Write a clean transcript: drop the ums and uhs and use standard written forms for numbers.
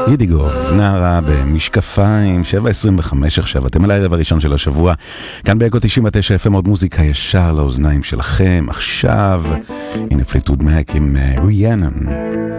אידיגו, נערה במשקפיים, 7:25 עכשיו, אתם על הערב הראשון של השבוע, כאן באקו 99 FM, עוד מוזיקה ישר לאוזניים שלכם, עכשיו, הנה פליטוד מק עם ריאנן.